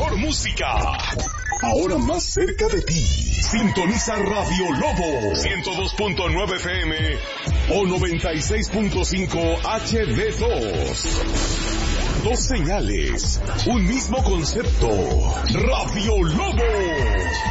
mejor música. Ahora más cerca de ti. Sintoniza Radio Lobo 102.9 FM o 96.5 HD2. Dos señales, un mismo concepto. Radio Lobo.